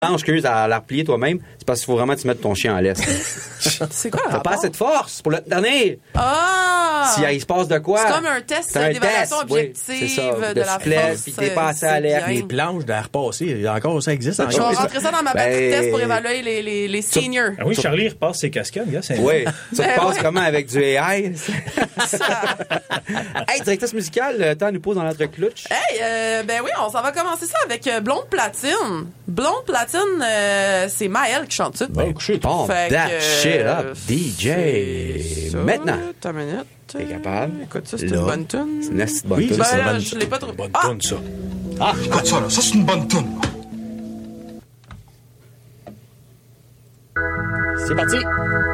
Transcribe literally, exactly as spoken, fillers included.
planche que à la replier toi-même, c'est parce qu'il faut vraiment que tu mettes ton chien en laisse. C'est quoi le T'as rapport? pas assez de force pour le tenir. Ah! S'il il se passe de quoi? C'est comme un test C'est un d'évaluation test, oui, objective c'est ça, de, de la souplesse, force. puis t'es pas assez à c'est l'air. bien. Les planches d'air passé, encore ça existe. Je vais encore. rentrer ça dans ma batterie Ben, test pour évaluer les, les, les seniors. Ah oui, Charlie repasse ses casquettes, gars. C'est... Oui. Ça Ben te passe ouais. comment avec du A I? Hey, directrice musicale, le temps nous pose dans notre clutch. Hey, euh, ben oui, on s'en va commencer ça avec euh, Blonde Platine. Blonde Platine, euh, c'est Maëlle qui chante ça. Ben, couché. Bon, Fait que, that shit euh, up, D J. c'est ça. Maintenant. T'as une minute. T'es capable? Écoute ça, c'est Là. une bonne tune. C'est une petite bonne Oui, tune, Ben ça. là, je l'ai pas trop. Bonne Ah! tonne, ça. Écoute ça, là, ça c'est une bonne toune. C'est parti.